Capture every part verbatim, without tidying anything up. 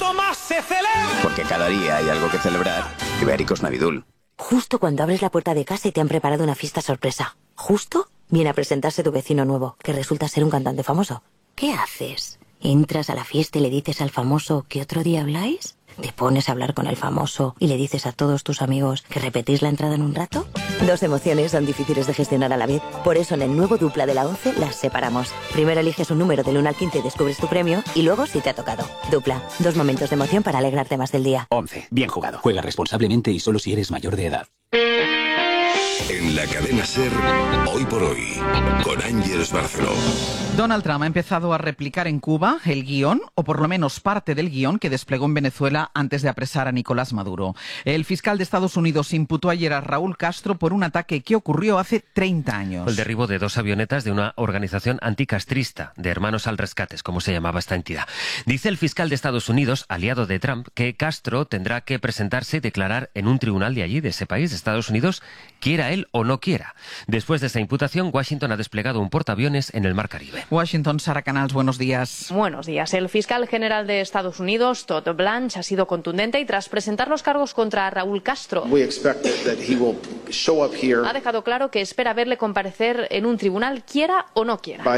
cuando más se celebra. Porque cada día hay algo que celebrar. Ibéricos Navidul. Justo cuando abres la puerta de casa y te han preparado una fiesta sorpresa. Justo viene a presentarse tu vecino nuevo, que resulta ser un cantante famoso. ¿Qué haces? ¿Entras a la fiesta y le dices al famoso que otro día habláis? ¿Te pones a hablar con el famoso y le dices a todos tus amigos que repetís la entrada en un rato? Dos emociones son difíciles de gestionar a la vez. Por eso en el nuevo Dupla de la once las separamos. Primero eliges un número del uno al quince y descubres tu premio, y luego si te ha tocado. Dupla, dos momentos de emoción para alegrarte más del día. once. Bien jugado. Juega responsablemente y solo si eres mayor de edad. En la cadena SER, Hoy por Hoy, con Ángeles Barceló. Donald Trump ha empezado a replicar en Cuba el guión, o por lo menos parte del guión, que desplegó en Venezuela antes de apresar a Nicolás Maduro. El fiscal de Estados Unidos imputó ayer a Raúl Castro por un ataque que ocurrió hace treinta años. El derribo de dos avionetas de una organización anticastrista, de Hermanos al Rescate, como se llamaba esta entidad. Dice el fiscal de Estados Unidos, aliado de Trump, que Castro tendrá que presentarse y declarar en un tribunal de allí, de ese país, de Estados Unidos, quiera él o no quiera. Después de esa imputación, Washington ha desplegado un portaaviones en el Mar Caribe. Washington, Sara Canals, buenos días. Buenos días. El fiscal general de Estados Unidos, Todd Blanche, ha sido contundente y tras presentar los cargos contra Raúl Castro, ha dejado claro que espera verle comparecer en un tribunal, quiera o no quiera.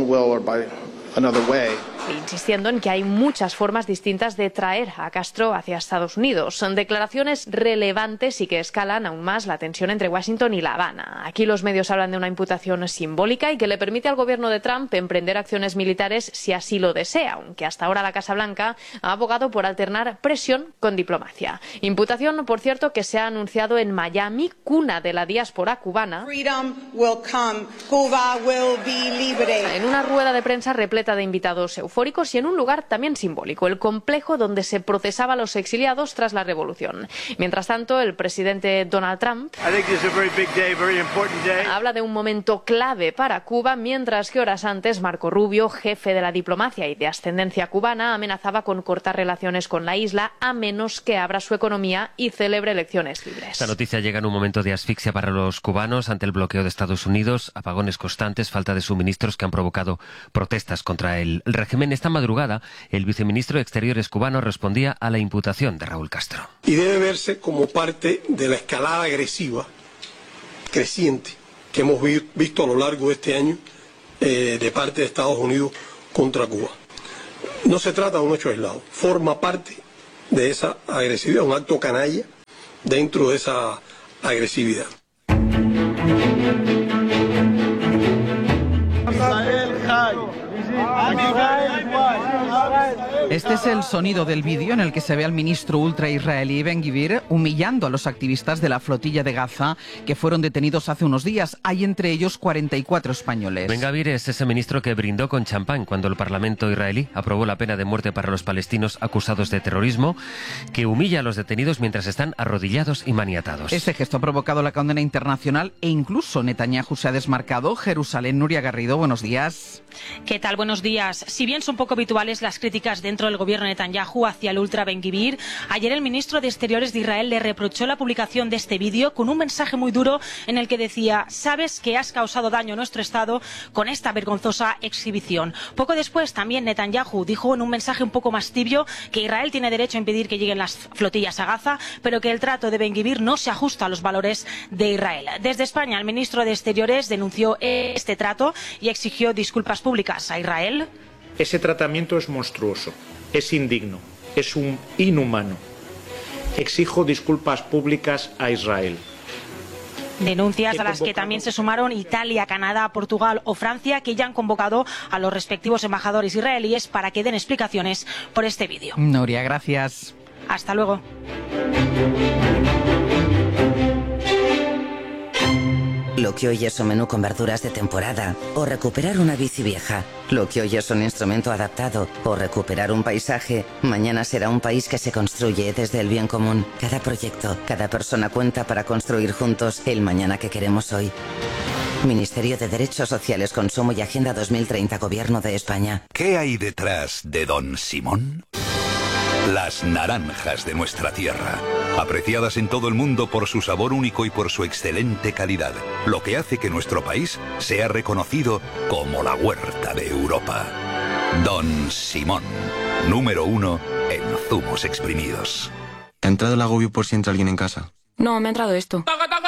Insistiendo en que hay muchas formas distintas de traer a Castro hacia Estados Unidos. Son declaraciones relevantes y que escalan aún más la tensión entre Washington y La Habana. Aquí los medios hablan de una imputación simbólica y que le permite al gobierno de Trump emprender acciones militares si así lo desea, aunque hasta ahora la Casa Blanca ha abogado por alternar presión con diplomacia. Imputación, por cierto, que se ha anunciado en Miami, cuna de la diáspora cubana, Cuba will be libre. En una rueda de prensa repleta de invitados eufóricos y en un lugar también simbólico, el complejo donde se procesaba a los exiliados tras la revolución. Mientras tanto, el presidente Donald Trump habla de un momento clave para Cuba, mientras que horas antes Marco Rubio, jefe de la diplomacia y de ascendencia cubana, amenazaba con cortar relaciones con la isla a menos que abra su economía y celebre elecciones libres. Esta noticia llega en un momento de asfixia para los cubanos ante el bloqueo de Estados Unidos, apagones constantes, falta de suministros que han provocado protestas contra el régimen. Esta madrugada, el viceministro de Exteriores cubano respondía a la imputación de Raúl Castro. Y debe verse como parte de la escalada agresiva creciente que hemos vi visto a lo largo de este año eh, de parte de Estados Unidos contra Cuba. No se trata de un hecho aislado, forma parte de esa agresividad, un acto canalla dentro de esa agresividad. Este es el sonido del vídeo en el que se ve al ministro ultra israelí Ben Gvir humillando a los activistas de la flotilla de Gaza que fueron detenidos hace unos días. Hay entre ellos cuarenta y cuatro españoles. Ben Gvir es ese ministro que brindó con champán cuando el Parlamento israelí aprobó la pena de muerte para los palestinos acusados de terrorismo, que humilla a los detenidos mientras están arrodillados y maniatados. Ese gesto ha provocado la condena internacional e incluso Netanyahu se ha desmarcado. Jerusalén, Nuria Garrido, buenos días. ¿Qué tal? Buenos días. Si bien son poco habituales las críticas dentro del gobierno de Netanyahu hacia el ultra Ben Gvir, ayer el ministro de Exteriores de Israel le reprochó la publicación de este vídeo con un mensaje muy duro en el que decía: sabes que has causado daño a nuestro Estado con esta vergonzosa exhibición. Poco después también Netanyahu dijo en un mensaje un poco más tibio que Israel tiene derecho a impedir que lleguen las flotillas a Gaza, pero que el trato de Ben Gvir no se ajusta a los valores de Israel. Desde España, el ministro de Exteriores denunció este trato y exigió disculpas públicas a Israel. Ese tratamiento es monstruoso, es indigno, es un inhumano. Exijo disculpas públicas a Israel. Denuncias a las que también se sumaron Italia, Canadá, Portugal o Francia, que ya han convocado a los respectivos embajadores israelíes para que den explicaciones por este vídeo. Nuria, gracias. Hasta luego. Lo que hoy es un menú con verduras de temporada, o recuperar una bici vieja. Lo que hoy es un instrumento adaptado, o recuperar un paisaje, mañana será un país que se construye desde el bien común. Cada proyecto, cada persona cuenta para construir juntos el mañana que queremos hoy. Ministerio de Derechos Sociales, Consumo y Agenda dos mil treinta, Gobierno de España. ¿Qué hay detrás de Don Simón? Las naranjas de nuestra tierra, apreciadas en todo el mundo por su sabor único y por su excelente calidad, lo que hace que nuestro país sea reconocido como la huerta de Europa. Don Simón, número uno en zumos exprimidos. ¿Te ha entrado el agobio por si entra alguien en casa? No, me ha entrado esto.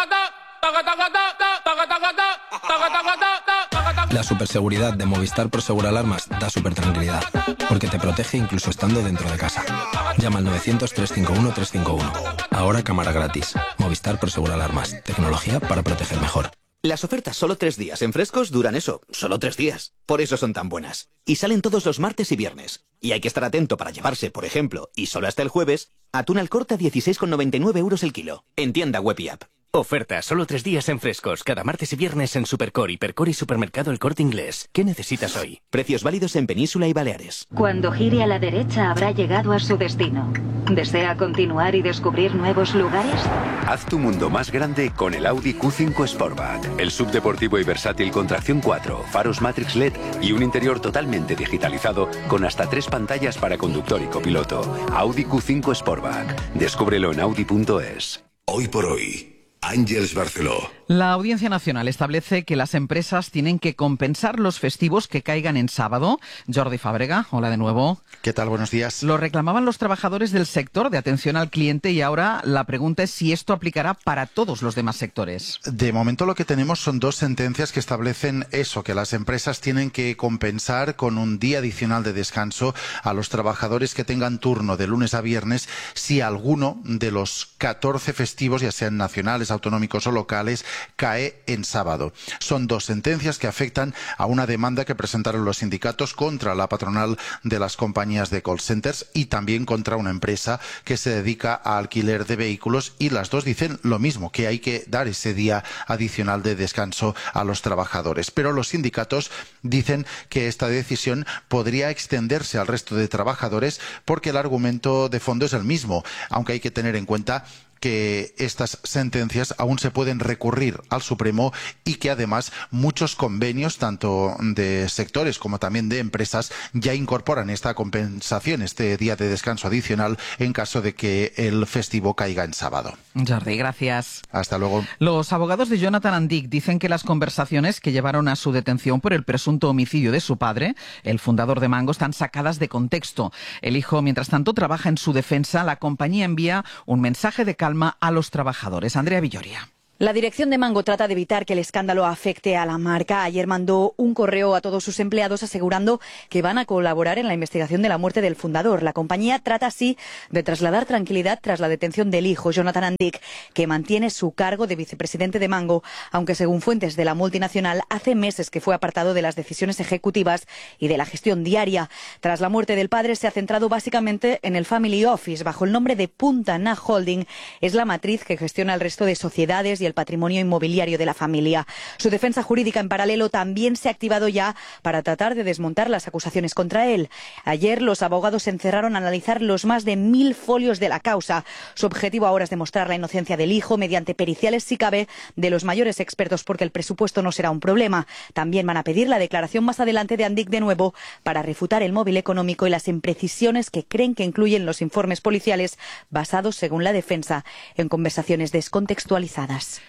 La superseguridad de Movistar Prosegur Alarmas da super tranquilidad, porque te protege incluso estando dentro de casa. Llama al novecientos, trescientos cincuenta y uno, trescientos cincuenta y uno. Ahora cámara gratis. Movistar Prosegur Alarmas. Tecnología para proteger mejor. Las ofertas solo tres días en Frescos duran eso, solo tres días. Por eso son tan buenas. Y salen todos los martes y viernes. Y hay que estar atento para llevarse, por ejemplo, y solo hasta el jueves, atún al corte a dieciséis con noventa y nueve euros el kilo. En tienda web y app. Oferta solo tres días en Frescos, cada martes y viernes en Supercore, Hipercore y Supermercado El Corte Inglés. ¿Qué necesitas hoy? Precios válidos en Península y Baleares. Cuando gire a la derecha habrá llegado a su destino. ¿Desea continuar y descubrir nuevos lugares? Haz tu mundo más grande con el Audi Q cinco Sportback. El subdeportivo y versátil con tracción cuatro, faros Matrix L E D y un interior totalmente digitalizado con hasta tres pantallas para conductor y copiloto. Audi Q cinco Sportback. Descúbrelo en audi punto es. Hoy por hoy, Àngels Barceló. La Audiencia Nacional establece que las empresas tienen que compensar los festivos que caigan en sábado. Jordi Fàbrega, hola de nuevo. ¿Qué tal? Buenos días. Lo reclamaban los trabajadores del sector de atención al cliente y ahora la pregunta es si esto aplicará para todos los demás sectores. De momento lo que tenemos son dos sentencias que establecen eso, que las empresas tienen que compensar con un día adicional de descanso a los trabajadores que tengan turno de lunes a viernes si alguno de los catorce festivos, ya sean nacionales, autonómicos o locales, cae en sábado. Son dos sentencias que afectan a una demanda que presentaron los sindicatos contra la patronal de las compañías de call centers y también contra una empresa que se dedica a alquiler de vehículos, y las dos dicen lo mismo, que hay que dar ese día adicional de descanso a los trabajadores. Pero los sindicatos dicen que esta decisión podría extenderse al resto de trabajadores porque el argumento de fondo es el mismo, aunque hay que tener en cuenta que estas sentencias aún se pueden recurrir al Supremo y que además muchos convenios, tanto de sectores como también de empresas, ya incorporan esta compensación, este día de descanso adicional en caso de que el festivo caiga en sábado. Jordi, gracias. Hasta luego. Los abogados de Jonathan Andic dicen que las conversaciones que llevaron a su detención por el presunto homicidio de su padre, el fundador de Mango, están sacadas de contexto. El hijo, mientras tanto, trabaja en su defensa. La compañía envía un mensaje de calma a los trabajadores. Andrea Villoria. La dirección de Mango trata de evitar que el escándalo afecte a la marca. Ayer mandó un correo a todos sus empleados asegurando que van a colaborar en la investigación de la muerte del fundador. La compañía trata así de trasladar tranquilidad tras la detención del hijo, Jonathan Andic, que mantiene su cargo de vicepresidente de Mango, aunque según fuentes de la multinacional hace meses que fue apartado de las decisiones ejecutivas y de la gestión diaria. Tras la muerte del padre se ha centrado básicamente en el Family Office, bajo el nombre de Punta Na Holding. Es la matriz que gestiona el resto de sociedades y el patrimonio inmobiliario de la familia. Su defensa jurídica en paralelo también se ha activado ya para tratar de desmontar las acusaciones contra él. Ayer los abogados se encerraron a analizar los más de mil folios de la causa. Su objetivo ahora es demostrar la inocencia del hijo mediante periciales, si cabe, de los mayores expertos, porque el presupuesto no será un problema. También van a pedir la declaración más adelante de Andic de nuevo para refutar el móvil económico y las imprecisiones que creen que incluyen los informes policiales basados, según la defensa, en conversaciones descontextualizadas.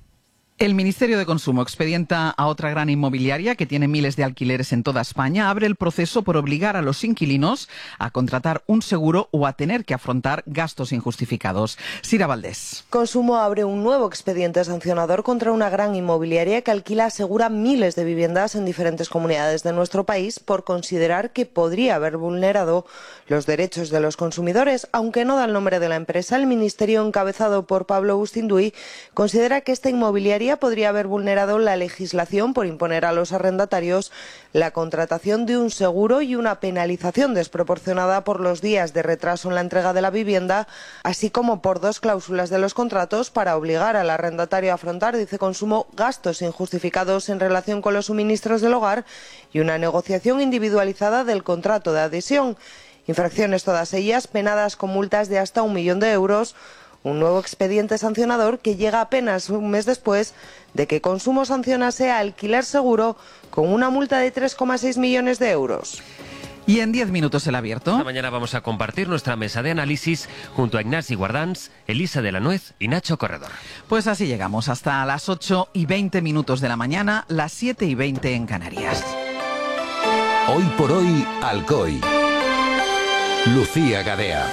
El Ministerio de Consumo expedienta a otra gran inmobiliaria que tiene miles de alquileres en toda España. Abre el proceso por obligar a los inquilinos a contratar un seguro o a tener que afrontar gastos injustificados. Sira Valdés. Consumo abre un nuevo expediente sancionador contra una gran inmobiliaria que alquila asegura miles de viviendas en diferentes comunidades de nuestro país por considerar que podría haber vulnerado los derechos de los consumidores. Aunque no da el nombre de la empresa, el Ministerio, encabezado por Pablo Bustinduy, considera que esta inmobiliaria podría haber vulnerado la legislación por imponer a los arrendatarios la contratación de un seguro y una penalización desproporcionada por los días de retraso en la entrega de la vivienda, así como por dos cláusulas de los contratos para obligar al arrendatario a afrontar, dice Consumo, gastos injustificados en relación con los suministros del hogar y una negociación individualizada del contrato de adhesión. Infracciones todas ellas penadas con multas de hasta un millón de euros. Un nuevo expediente sancionador que llega apenas un mes después de que Consumo sancionase a Alquiler Seguro con una multa de tres coma seis millones de euros. Y en diez minutos el abierto. Esta mañana vamos a compartir nuestra mesa de análisis junto a Ignasi Guardans, Elisa de la Nuez y Nacho Corredor. Pues así llegamos hasta las ocho y veinte minutos de la mañana, las siete y veinte en Canarias. Hoy por hoy, Alcoy. Lucía Gadea.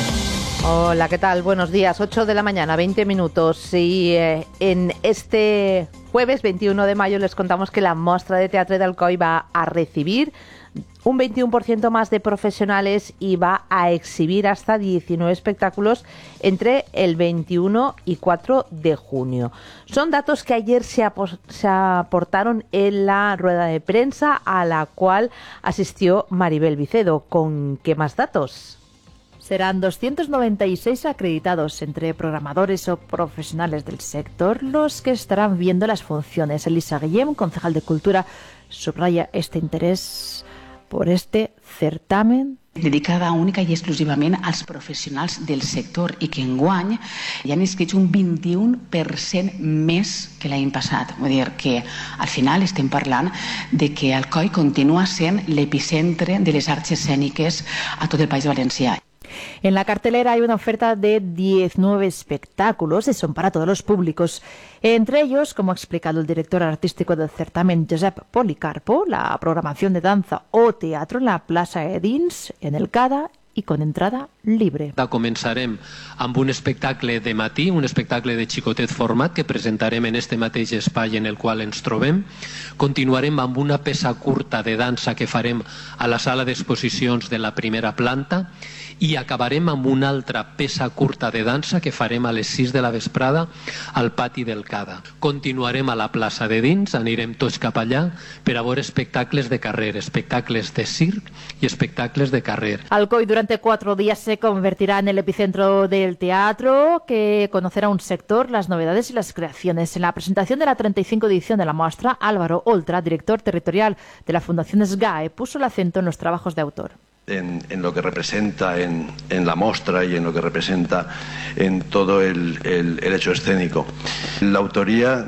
Hola, ¿qué tal? Buenos días. ocho de la mañana, veinte minutos. Y eh, en este jueves veintiuno de mayo les contamos que la Mostra de Teatre d'Alcoi va a recibir un veintiuno por ciento más de profesionales y va a exhibir hasta diecinueve espectáculos entre el veintiuno y cuatro de junio. Son datos que ayer se, apos- se aportaron en la rueda de prensa a la cual asistió Maribel Vicedo. ¿Con qué más datos? Serán doscientos noventa y seis acreditados entre programadores o profesionales del sector los que estarán viendo las funciones. Elisa Guillem, concejal de Cultura, subraya este interés por este certamen dedicada única i exclusivament als professionals del sector i que enguany hi han inscrits un vint-i-un per cent més que l'any passat. Vull dir que al final estem parlant de que Alcoi continua sent l'epicentre de les arts escèniques a tot el País Valencià. En la cartelera hay una oferta de diecinueve espectáculos y son para todos los públicos. Entre ellos, como ha explicado el director artístico del certamen, Josep Policarpo, la programación de danza o teatro en la Plaça Edins, en el CADA, i con entrada libre. Començarem amb un espectacle de matí, un espectacle de xicotet format que presentarem en este mateix espai en el qual ens trobem. Continuarem amb una peça curta de dansa que farem a la sala d'exposicions de la primera planta i acabarem amb una altra peça curta de dansa que farem a les sis de la vesprada al pati del CADA. Continuarem a la plaça de dins, anirem tots cap allà per a veure espectacles de carrer, espectacles de circ i espectacles de carrer. Alcoi durante cuatro días se convertirá en el epicentro del teatro, que conocerá un sector, las novedades y las creaciones. En la presentación de la treinta y cinco edición de la muestra, Álvaro Oltra, director territorial de la Fundación SGAE, puso el acento en los trabajos de autor. En, en lo que representa en, en la mostra y en lo que representa en todo el, el, el hecho escénico. La autoría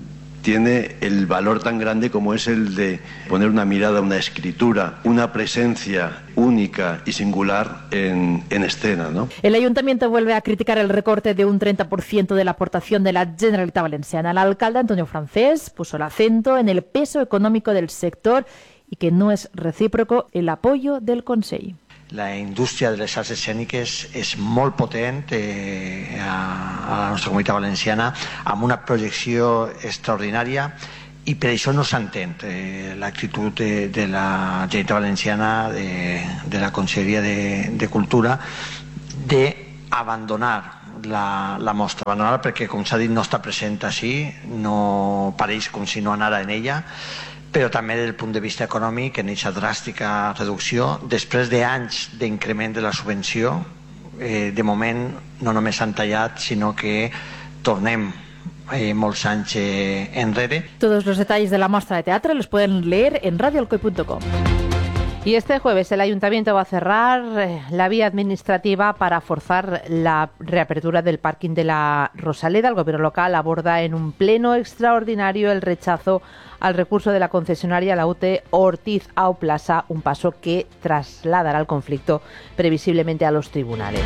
tiene el valor tan grande como es el de poner una mirada, una escritura, una presencia única y singular en, en escena, ¿no? El Ayuntamiento vuelve a criticar el recorte de un treinta por ciento de la aportación de la Generalitat Valenciana. El alcalde Antonio Francés puso el acento en el peso económico del sector y que no és recíproco el apoyo del Consell. La indústria de les arts escèniques és molt potent eh, a, a la nostra comunitat valenciana, amb una projecció extraordinària, i per això no s'entén eh, l'actitud de, de la Generalitat Valenciana, de, de la Conselleria de, de Cultura, d'abandonar la, la mostra. Abandonar perquè, com s'ha dit, no està present així, no pareix com si no anara en ella, però també des del punt de vista econòmic, en aquesta dràstica reducció, després d'anys d'increment de la subvenció, eh, de moment no només s'han tallat, sinó que tornem eh, molts anys eh, enrere. Todos los detalles de la muestra de teatro los pueden leer en radio alcoy punto com. Y este jueves el Ayuntamiento va a cerrar eh, la vía administrativa para forzar la reapertura del parking de la Rosaleda. El gobierno local aborda en un pleno extraordinario el rechazo al recurso de la concesionaria, la U T E Ortiz Auplaza, un paso que trasladará el conflicto previsiblemente a los tribunales.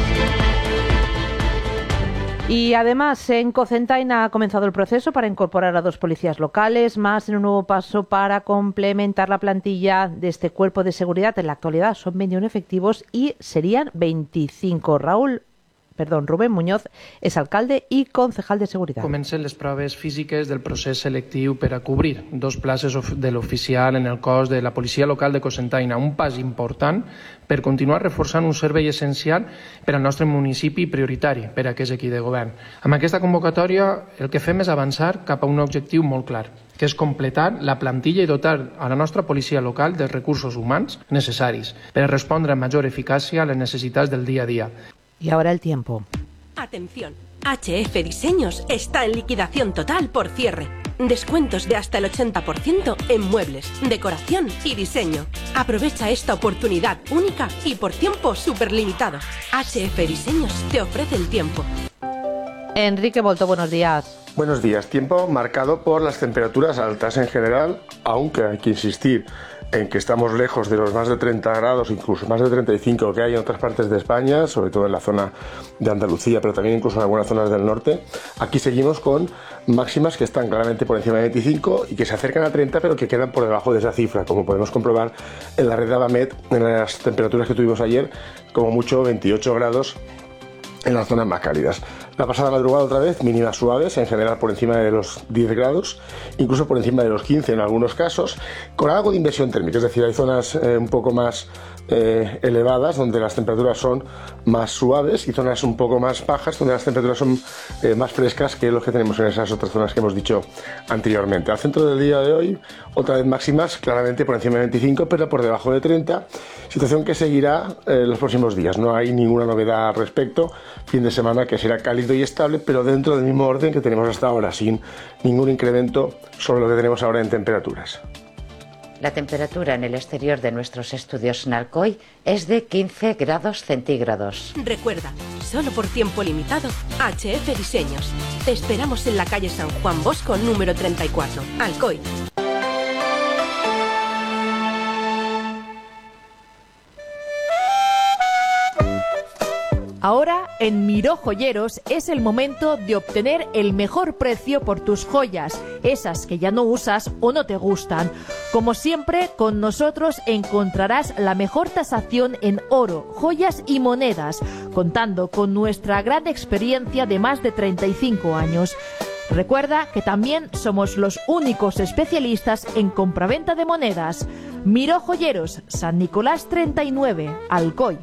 Y además, en Cocentaina ha comenzado el proceso para incorporar a dos policías locales, más en un nuevo paso para complementar la plantilla de este cuerpo de seguridad. En la actualidad son veintiuno efectivos y serían veinticinco. Raúl, perdón, Rubén Muñoz és alcalde i concejal de seguretat. Comencen les proves físiques del procés selectiu per a cobrir dos places de l'oficial en el cos de la policia local de Cocentaina, un pas important per continuar reforçant un servei essencial per al nostre municipi prioritari per a aquest equip de govern. Amb aquesta convocatòria el que fem és avançar cap a un objectiu molt clar, que és completar la plantilla i dotar a la nostra policia local dels recursos humans necessaris per a respondre amb major eficàcia a les necessitats del dia a dia. Y ahora el tiempo. Atención, H F Diseños está en liquidación total por cierre. Descuentos de hasta el ochenta por ciento en muebles, decoración y diseño. Aprovecha esta oportunidad única y por tiempo superlimitado. H F Diseños te ofrece el tiempo. Enrique Bolto, buenos días. Buenos días. Tiempo marcado por las temperaturas altas en general, aunque hay que insistir en que estamos lejos de los más de treinta grados, incluso más de treinta y cinco que hay en otras partes de España, sobre todo en la zona de Andalucía, pero también incluso en algunas zonas del norte. Aquí seguimos con máximas que están claramente por encima de veinticinco y que se acercan a treinta, pero que quedan por debajo de esa cifra, como podemos comprobar en la red de Abamet, en las temperaturas que tuvimos ayer, como mucho veintiocho grados en las zonas más cálidas. La pasada madrugada otra vez, mínimas suaves, en general por encima de los diez grados, incluso por encima de los quince en algunos casos, con algo de inversión térmica, es decir, hay zonas eh, un poco más eh, elevadas donde las temperaturas son más suaves y zonas un poco más bajas donde las temperaturas son eh, más frescas que los que tenemos en esas otras zonas que hemos dicho anteriormente. Al centro del día de hoy, otra vez máximas claramente por encima de veinticinco, pero por debajo de treinta, situación que seguirá eh, los próximos días. No hay ninguna novedad al respecto, fin de semana que será cálido y estable, pero dentro del mismo orden que tenemos hasta ahora, sin ningún incremento sobre lo que tenemos ahora en temperaturas. La temperatura en el exterior de nuestros estudios en Alcoy es de quince grados centígrados. Recuerda, solo por tiempo limitado, H F Diseños. Te esperamos en la calle San Juan Bosco, número treinta y cuatro, Alcoy. Ahora, en Miró Joyeros es el momento de obtener el mejor precio por tus joyas, esas que ya no usas o no te gustan. Como siempre, con nosotros encontrarás la mejor tasación en oro, joyas y monedas, contando con nuestra gran experiencia de más de treinta y cinco años. Recuerda que también somos los únicos especialistas en compraventa de monedas. Miró Joyeros, San Nicolás treinta y nueve, Alcoy.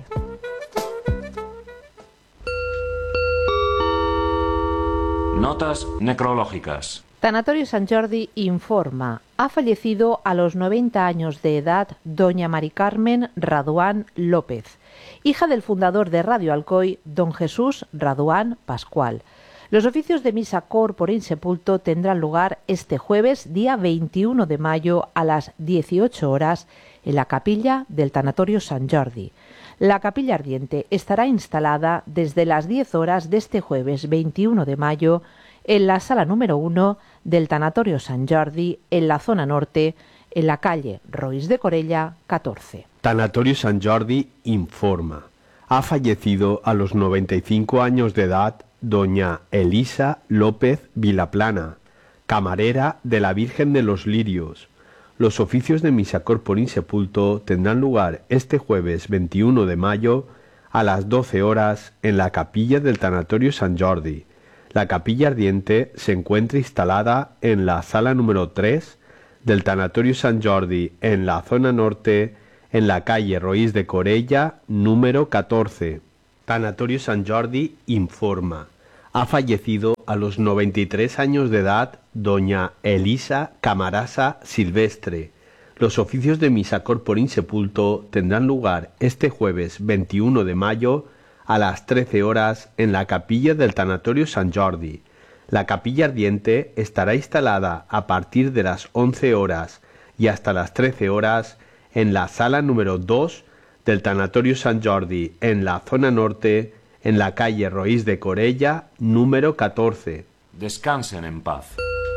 Notas necrológicas. Tanatorio Sant Jordi informa. Ha fallecido a los noventa años de edad doña Mari Carmen Raduán López, hija del fundador de Radio Alcoy, don Jesús Raduán Pascual. Los oficios de misa corpore insepulto tendrán lugar este jueves, día veintiuno de mayo, a las dieciocho horas, en la capilla del Tanatorio Sant Jordi. La capilla ardiente estará instalada desde las diez horas de este jueves veintiuno de mayo en la sala número uno del Tanatorio Sant Jordi, en la zona norte, en la calle Roís de Corella, catorce. Tanatorio Sant Jordi informa. Ha fallecido a los noventa y cinco años de edad doña Elisa López Vilaplana, camarera de la Virgen de los Lirios. Los oficios de misa corpore insepulto tendrán lugar este jueves veintiuno de mayo a las doce horas en la capilla del Tanatorio Sant Jordi. La capilla ardiente se encuentra instalada en la sala número tres del Tanatorio Sant Jordi, en la zona norte, en la calle Roís de Corella, número catorce. Tanatorio Sant Jordi informa. Ha fallecido a los noventa y tres años de edad doña Elisa Camarasa Silvestre. Los oficios de misa corpore insepulto tendrán lugar este jueves veintiuno de mayo a las trece horas en la capilla del Tanatorio Sant Jordi. La capilla ardiente estará instalada a partir de las once horas y hasta las trece horas en la sala número dos del Tanatorio Sant Jordi, en la zona norte, en la calle Roís de Corella, número catorce. Descansen en paz.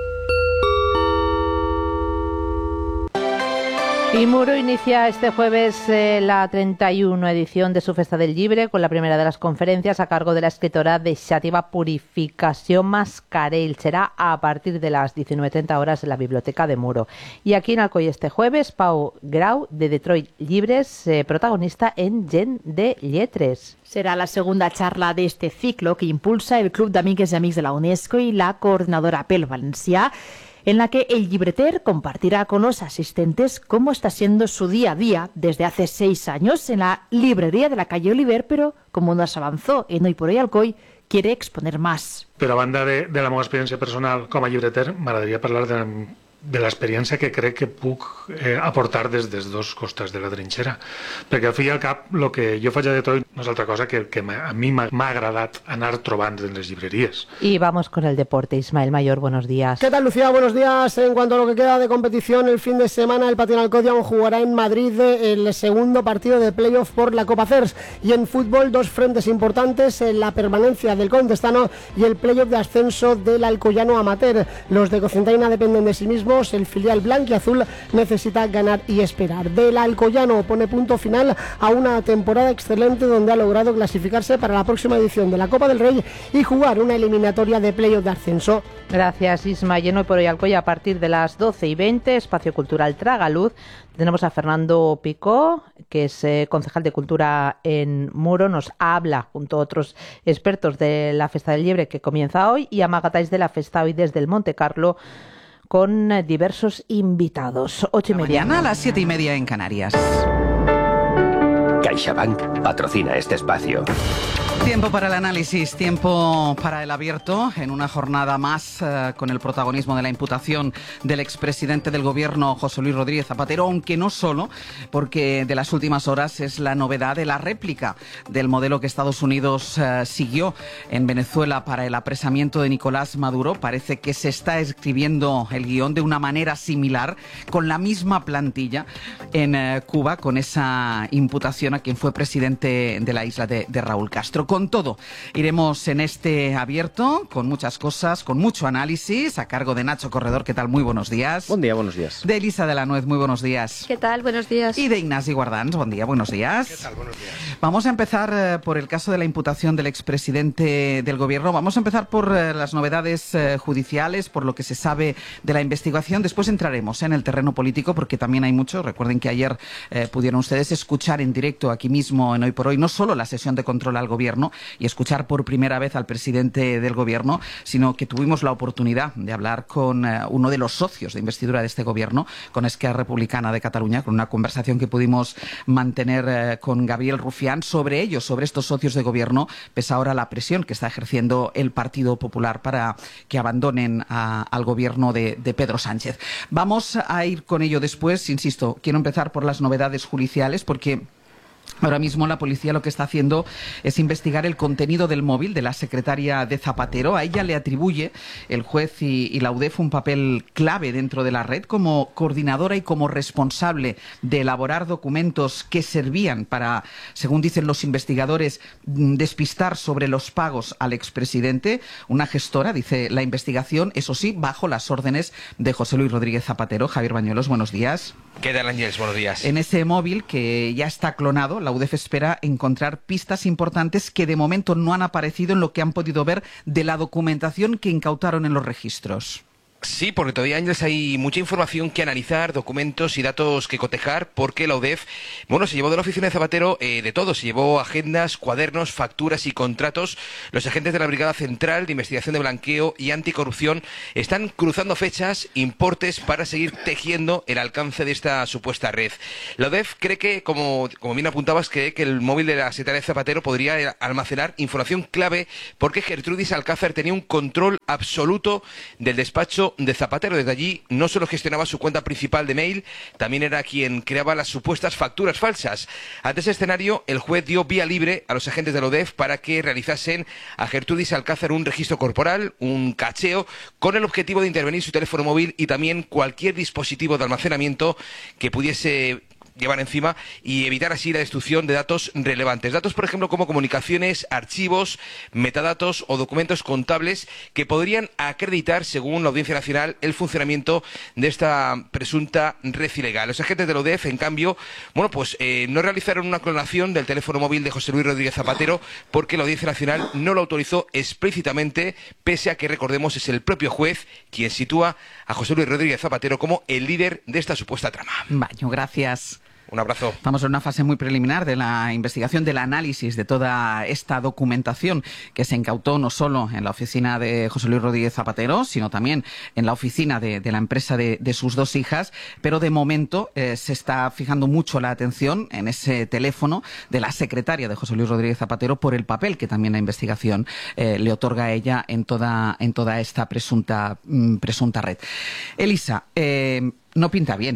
Y Muro inicia este jueves eh, la treinta y una edición de su Festa del Llibre, con la primera de las conferencias a cargo de la escritora de Xàtiva Purificació Mascarell. Será a partir de las diecinueve treinta horas en la Biblioteca de Muro. Y aquí en Alcoy este jueves, Pau Grau, de Detroit Llibres, eh, protagonista en Gent de Lletres. Será la segunda charla de este ciclo que impulsa el Club d'Amigues y Amics de la UNESCO y la coordinadora Pel Valencià, en la que el llibreter compartirá con los asistentes cómo está siendo su día a día desde hace seis años en la librería de la calle Oliver, pero como nos avanzó en Hoy por Hoy Alcoy, quiere exponer más. Però a banda de, de la meva experiència personal com a llibreter, m'agradaria parlar de, de l'experiència que crec que puc eh, aportar des dels dos costats de la trinxera. Perquè al fi i al cap, el que jo faig a Detroit no és altra cosa que el que a mi m'ha agradat anar trobant en les llibreries. Y vamos con el deporte. Ismael Mayor, buenos días. ¿Qué tal, Lucía? Buenos días. En cuanto a lo que queda de competición, el fin de semana el Patín Alcodian jugará en Madrid el segundo partido de playoff por la Copa CERS. Y en fútbol, dos frentes importantes, la permanencia del Contestano y el playoff de ascenso del Alcoyano Amateur. Los de Cocentaina dependen de sí mismos Burgos, el filial blanquiazul necesita ganar y esperar. Del Alcoyano pone punto final a una temporada excelente donde ha logrado clasificarse para la próxima edición de la Copa del Rey y jugar una eliminatoria de playoff de ascenso. Gracias, Isma. Lleno y por hoy Alcoya a partir de las doce y veinte, Espacio Cultural Tragaluz. Tenemos a Fernando Picó, que es eh, concejal de Cultura en Muro. Nos habla, junto a otros expertos, de la Festa del Liebre que comienza hoy, y a Magatáis de la Festa hoy desde el Monte Carlo, con eh, diversos invitados. Ocho y media. Mañana a las siete y media en Canarias. CaixaBank patrocina este espacio. Tiempo para el análisis, tiempo para el abierto, en una jornada más eh, con el protagonismo de la imputación del expresidente del Gobierno, José Luis Rodríguez Zapatero, aunque no solo, porque de las últimas horas es la novedad de la réplica del modelo que Estados Unidos eh, siguió en Venezuela para el apresamiento de Nicolás Maduro. Parece que se está escribiendo el guión de una manera similar, con la misma plantilla en eh, Cuba, con esa imputación a quien fue presidente de la isla de, de Raúl Castro. Con todo, iremos en este abierto, con muchas cosas, con mucho análisis, a cargo de Nacho Corredor. ¿Qué tal? Muy buenos días. Buen día, buenos días. De Elisa de la Nuez, muy buenos días. ¿Qué tal? Buenos días. Y de Ignasi Guardans, buen día, buenos días. ¿Qué tal? Buenos días. Vamos a empezar eh, por el caso de la imputación del expresidente del Gobierno. Vamos a empezar por eh, las novedades eh, judiciales, por lo que se sabe de la investigación. Después entraremos en el terreno político, porque también hay mucho. Recuerden que ayer eh, pudieron ustedes escuchar en directo aquí mismo en Hoy por Hoy, no solo la sesión de control al Gobierno y escuchar por primera vez al presidente del Gobierno, sino que tuvimos la oportunidad de hablar con eh, uno de los socios de investidura de este Gobierno, con Esquerra Republicana de Cataluña, con una conversación que pudimos mantener eh, con Gabriel Rufián sobre ellos, sobre estos socios de Gobierno, pese ahora la presión que está ejerciendo el Partido Popular para que abandonen a, al Gobierno de, de Pedro Sánchez. Vamos a ir con ello después. Insisto, quiero empezar por las novedades judiciales, porque ahora mismo la policía lo que está haciendo es investigar el contenido del móvil de la secretaria de Zapatero. A ella le atribuye el juez y, y la U D E F un papel clave dentro de la red como coordinadora y como responsable de elaborar documentos que servían para, según dicen los investigadores, despistar sobre los pagos al expresidente. Una gestora, dice la investigación, eso sí, bajo las órdenes de José Luis Rodríguez Zapatero. Javier Bañuelos, buenos días. ¿Qué tal, Ángeles? Buenos días. En ese móvil, que ya está clonado, la U D E F espera encontrar pistas importantes que de momento no han aparecido en lo que han podido ver de la documentación que incautaron en los registros. Sí, porque todavía, Ángeles, hay mucha información que analizar, documentos y datos que cotejar, porque la U D E F, bueno, se llevó de la oficina de Zapatero eh, de todo, se llevó agendas, cuadernos, facturas y contratos. Los agentes de la Brigada Central de Investigación de Blanqueo y Anticorrupción están cruzando fechas, importes, para seguir tejiendo el alcance de esta supuesta red. La U D E F cree que, como, como bien apuntabas, cree que el móvil de la secretaria de Zapatero podría almacenar información clave, porque Gertrudis Alcázar tenía un control absoluto del despacho de Zapatero. Desde allí no solo gestionaba su cuenta principal de mail, también era quien creaba las supuestas facturas falsas. Ante ese escenario, el juez dio vía libre a los agentes de la U D E F para que realizasen a Gertrudis Alcázar un registro corporal, un cacheo, con el objetivo de intervenir su teléfono móvil y también cualquier dispositivo de almacenamiento que pudiese llevar encima, y evitar así la destrucción de datos relevantes. Datos, por ejemplo, como comunicaciones, archivos, metadatos o documentos contables que podrían acreditar, según la Audiencia Nacional, el funcionamiento de esta presunta red ilegal. Los agentes de la U D E F, en cambio, bueno, pues eh, no realizaron una clonación del teléfono móvil de José Luis Rodríguez Zapatero, porque la Audiencia Nacional no lo autorizó explícitamente, pese a que, recordemos, es el propio juez quien sitúa a José Luis Rodríguez Zapatero como el líder de esta supuesta trama. Baño, gracias. Un abrazo. Estamos en una fase muy preliminar de la investigación, del análisis de toda esta documentación que se incautó no solo en la oficina de José Luis Rodríguez Zapatero, sino también en la oficina de, de la empresa de, de sus dos hijas. Pero de momento eh, se está fijando mucho la atención en ese teléfono de la secretaria de José Luis Rodríguez Zapatero, por el papel que también la investigación eh, le otorga a ella en toda, en toda esta presunta, mm, presunta red. Elisa, eh, no pinta bien.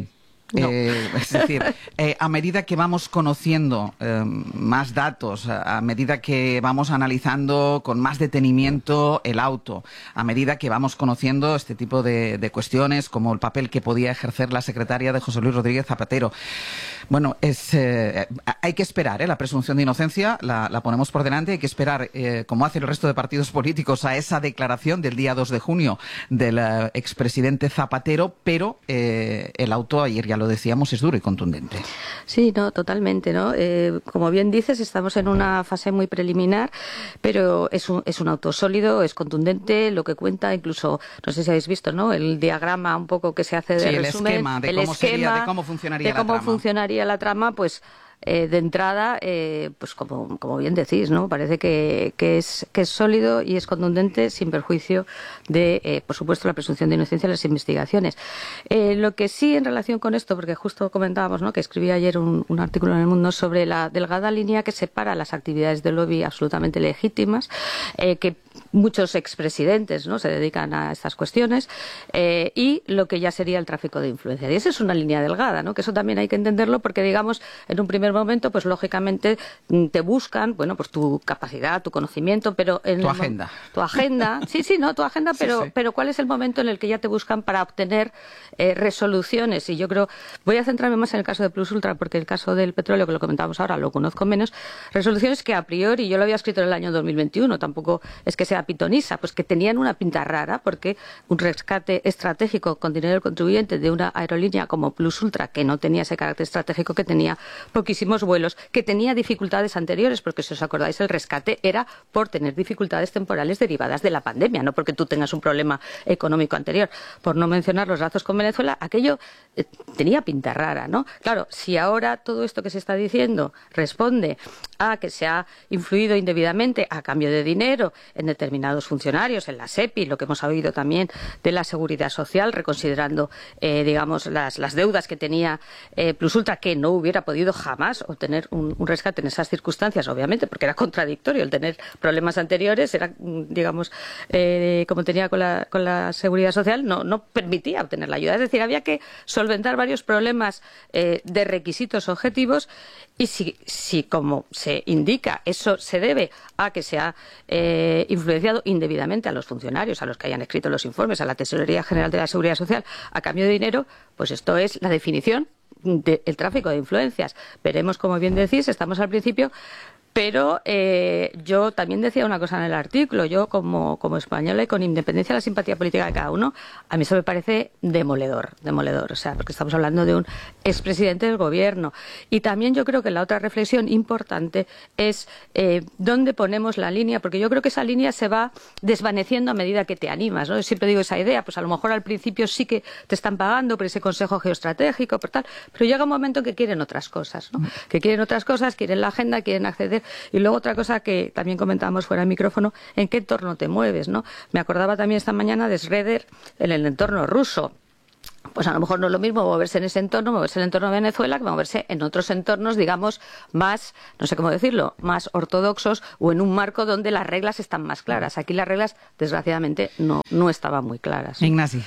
No. Eh, es decir, eh, a medida que vamos conociendo eh, más datos, a medida que vamos analizando con más detenimiento el auto, a medida que vamos conociendo este tipo de, de cuestiones, como el papel que podía ejercer la secretaria de José Luis Rodríguez Zapatero, bueno, es, eh, hay que esperar, ¿eh? La presunción de inocencia la, la ponemos por delante, hay que esperar, eh, como hacen el resto de partidos políticos, a esa declaración del día dos de junio del eh, expresidente Zapatero, pero eh, el auto, ayer ya lo decíamos, es duro y contundente. Sí, no, totalmente, ¿no? Eh, como bien dices, estamos en una fase muy preliminar, pero es un, es un auto sólido, es contundente, lo que cuenta, incluso, no sé si habéis visto, ¿no? El diagrama un poco que se hace de sí, resumen. El esquema de el cómo esquema sería, de cómo funcionaría de la cómo trama. funcionaría la trama, pues Eh, de entrada, eh, pues como, como bien decís, ¿no? Parece que, que, es, que es sólido y es contundente sin perjuicio de, eh, por supuesto, la presunción de inocencia en las investigaciones. Eh, lo que sí en relación con esto, porque justo comentábamos, ¿no? Que escribí ayer un, un artículo en El Mundo sobre la delgada línea que separa las actividades de lobby absolutamente legítimas, eh, que muchos expresidentes, ¿no? Se dedican a estas cuestiones, eh, y lo que ya sería el tráfico de influencia. Y esa es una línea delgada, ¿no? Que eso también hay que entenderlo porque, digamos, en un primer momento, pues lógicamente te buscan, bueno, pues tu capacidad, tu conocimiento, pero en tu el agenda. Tu agenda, sí, sí, no, tu agenda, pero, sí, sí. pero ¿cuál es el momento en el que ya te buscan para obtener eh, resoluciones? Y yo creo, voy a centrarme más en el caso de Plus Ultra, porque el caso del petróleo, que lo comentábamos ahora, lo conozco menos, resoluciones que a priori, yo lo había escrito en el año dos mil veintiuno, tampoco es que sea pitonisa, pues que tenían una pinta rara, porque un rescate estratégico con dinero del contribuyente de una aerolínea como Plus Ultra, que no tenía ese carácter estratégico, que tenía poquísimos vuelos, que tenía dificultades anteriores, porque si os acordáis el rescate era por tener dificultades temporales derivadas de la pandemia, no porque tú tengas un problema económico anterior. Por no mencionar los lazos con Venezuela, aquello eh, tenía pinta rara, ¿no? Claro, si ahora todo esto que se está diciendo responde a que se ha influido indebidamente a cambio de dinero en determinados funcionarios, en la SEPI, lo que hemos oído también de la Seguridad Social, reconsiderando, eh, digamos, las, las deudas que tenía eh, Plus Ultra, que no hubiera podido jamás obtener un, un rescate en esas circunstancias, obviamente, porque era contradictorio el tener problemas anteriores, era, digamos, eh, como tenía con la, con la Seguridad Social, no, no permitía obtener la ayuda. Es decir, había que solventar varios problemas eh, de requisitos objetivos y si, si, como se indica, eso se debe a que se ha eh, influenciado indebidamente a los funcionarios, a los que hayan escrito los informes, a la Tesorería General de la Seguridad Social, a cambio de dinero, pues esto es la definición del tráfico de influencias. Veremos, como bien decís, estamos al principio, pero eh, yo también decía una cosa en el artículo, yo como, como española y con independencia de la simpatía política de cada uno, a mí eso me parece demoledor, demoledor, o sea, porque estamos hablando de un expresidente del gobierno. Y también yo creo que la otra reflexión importante es eh, dónde ponemos la línea, porque yo creo que esa línea se va desvaneciendo a medida que te animas, ¿no? Yo siempre digo esa idea, pues a lo mejor al principio sí que te están pagando por ese consejo geoestratégico, por tal, pero llega un momento que quieren otras cosas, ¿no? Que quieren otras cosas, quieren la agenda, quieren acceder. Y luego otra cosa que también comentábamos fuera del micrófono, ¿en qué entorno te mueves, no? Me acordaba también esta mañana de Schroeder en el entorno ruso. Pues a lo mejor no es lo mismo moverse en ese entorno, moverse en el entorno de Venezuela, que moverse en otros entornos, digamos, más, no sé cómo decirlo, más ortodoxos o en un marco donde las reglas están más claras. Aquí las reglas, desgraciadamente, no, no estaban muy claras. Ignasi.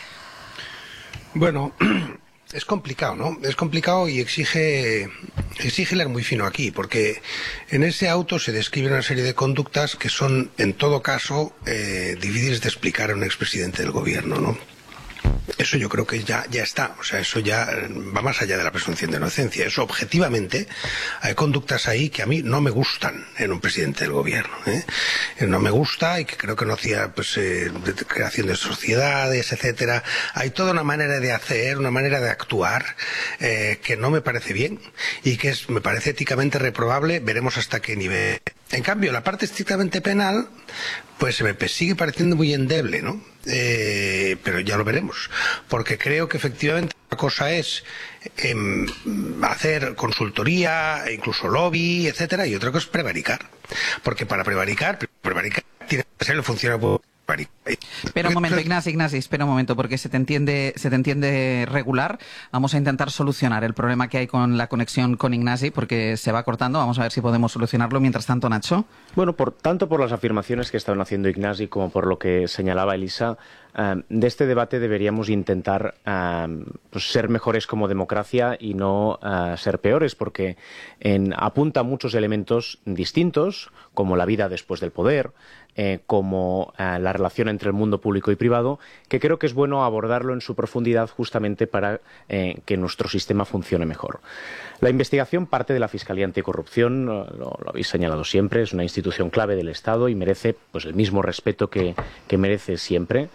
Bueno, es complicado, ¿no? Es complicado y exige, exige leer muy fino aquí, porque en ese auto se describe una serie de conductas que son, en todo caso, eh, difíciles de explicar a un expresidente del gobierno, ¿no? Eso yo creo que ya, ya está, o sea, eso ya va más allá de la presunción de inocencia. Eso objetivamente, hay conductas ahí que a mí no me gustan en un presidente del gobierno, ¿eh? No me gusta y que creo que no hacía, pues, eh, de creación de sociedades, etcétera. Hay toda una manera de hacer, una manera de actuar eh, que no me parece bien y que es, me parece éticamente reprobable. Veremos hasta qué nivel. En cambio, la parte estrictamente penal, pues me sigue pareciendo muy endeble, ¿no? Eh, pero ya lo veremos, porque creo que efectivamente una cosa es eh, hacer consultoría, incluso lobby, etcétera, y otra cosa es prevaricar, porque para prevaricar, prevaricar tiene que ser el funcionario. Espera un momento, Ignasi, Ignasi, espera un momento, porque se te entiende, se te entiende regular. Vamos a intentar solucionar el problema que hay con la conexión con Ignasi, porque se va cortando. Vamos a ver si podemos solucionarlo. Mientras tanto, Nacho. Bueno, por, tanto por las afirmaciones que estaban haciendo Ignasi como por lo que señalaba Elisa, uh, de este debate deberíamos intentar uh, pues ser mejores como democracia y no uh, ser peores, porque en, apunta muchos elementos distintos, como la vida después del poder, eh, como eh, la relación entre el mundo público y privado, que creo que es bueno abordarlo en su profundidad justamente para eh, que nuestro sistema funcione mejor. La investigación parte de la Fiscalía Anticorrupción, lo, lo habéis señalado siempre, es una institución clave del Estado y merece pues, el mismo respeto que, que merece siempre.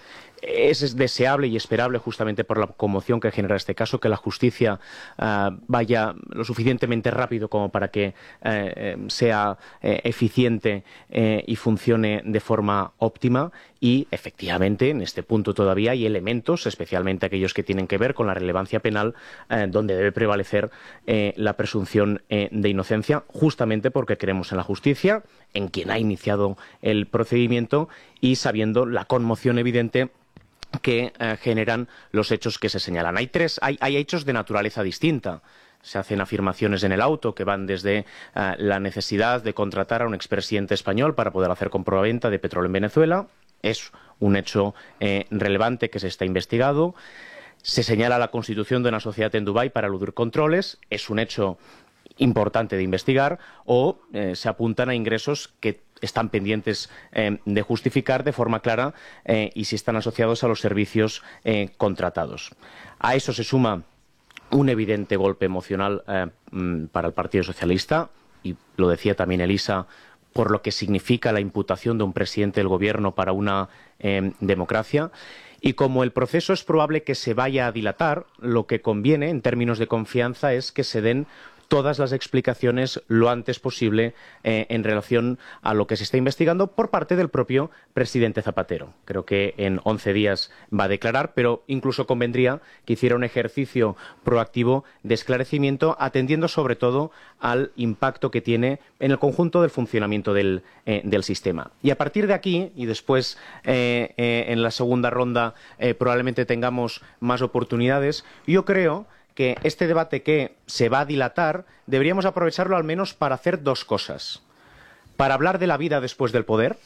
Es deseable y esperable, justamente por la conmoción que genera este caso, que la justicia uh, vaya lo suficientemente rápido como para que uh, sea uh, eficiente uh, y funcione de forma óptima. Y, efectivamente, en este punto todavía hay elementos, especialmente aquellos que tienen que ver con la relevancia penal, uh, donde debe prevalecer uh, la presunción uh, de inocencia, justamente porque creemos en la justicia, en quien ha iniciado el procedimiento y sabiendo la conmoción evidente que eh, generan los hechos que se señalan. Hay tres, hay, hay hechos de naturaleza distinta. Se hacen afirmaciones en el auto que van desde eh, la necesidad de contratar a un expresidente español para poder hacer compraventa de petróleo en Venezuela. Es un hecho eh, relevante que se está investigando. Se señala la constitución de una sociedad en Dubái para eludir controles. Es un hecho importante de investigar. O eh, se apuntan a ingresos que están pendientes eh, de justificar de forma clara eh, y si están asociados a los servicios eh, contratados. A eso se suma un evidente golpe emocional eh, para el Partido Socialista, y lo decía también Elisa, por lo que significa la imputación de un presidente del Gobierno para una eh, democracia. Y como el proceso es probable que se vaya a dilatar, lo que conviene, en términos de confianza, es que se den todas las explicaciones lo antes posible eh, en relación a lo que se está investigando por parte del propio presidente Zapatero. Creo que en once días va a declarar, pero incluso convendría que hiciera un ejercicio proactivo de esclarecimiento, atendiendo sobre todo al impacto que tiene en el conjunto del funcionamiento del, eh, del sistema. Y a partir de aquí, y después eh, eh, en la segunda ronda eh, probablemente tengamos más oportunidades, yo creo que este debate que se va a dilatar deberíamos aprovecharlo al menos para hacer dos cosas. Para hablar de la vida después del poder,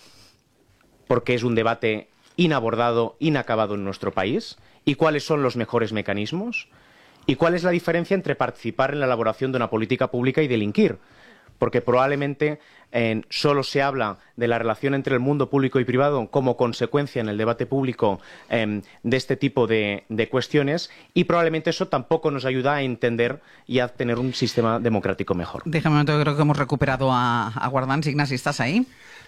porque es un debate inabordado, inacabado en nuestro país, y cuáles son los mejores mecanismos, y cuál es la diferencia entre participar en la elaboración de una política pública y delinquir. Porque probablemente eh, solo se habla de la relación entre el mundo público y privado como consecuencia en el debate público eh, de este tipo de, de cuestiones, y probablemente eso tampoco nos ayuda a entender y a tener un sistema democrático mejor. Déjame un momento, creo que hemos recuperado a, a Guardans. Ignasi, ¿estás ahí?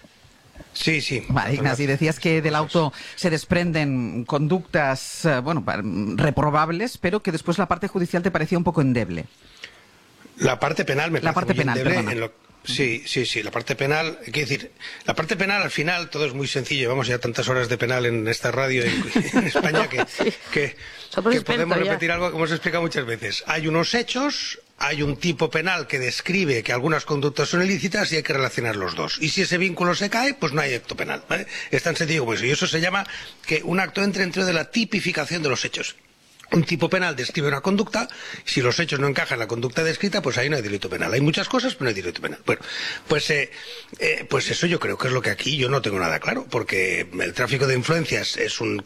Sí, sí. Vale, Ignasi, decías que del auto se desprenden conductas, eh, bueno, reprobables, pero que después la parte judicial te parecía un poco endeble. La parte penal me parece la parte muy penal, endeble en lo, sí, sí, sí, la parte penal, quiero decir, la parte penal al final todo es muy sencillo, llevamos ya tantas horas de penal en esta radio en, en España que, sí. que, que podemos ya repetir algo que hemos explicado muchas veces. Hay unos hechos, hay un tipo penal que describe que algunas conductas son ilícitas y hay que relacionar los dos. Y si ese vínculo se cae, pues no hay acto penal, ¿vale? Es tan sencillo como eso. Y eso se llama que un acto entre dentro de la tipificación de los hechos. Un tipo penal describe una conducta, si los hechos no encajan en la conducta descrita, pues ahí no hay delito penal. Hay muchas cosas, pero no hay delito penal. Bueno, pues, eh, eh, pues eso yo creo que es lo que aquí yo no tengo nada claro, porque el tráfico de influencias es un